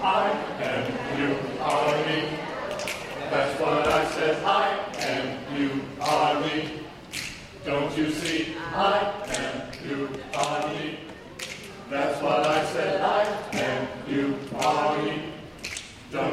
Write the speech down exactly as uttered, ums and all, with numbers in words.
I am you are me. That's what I said. I am you are me. Don't you see? I am you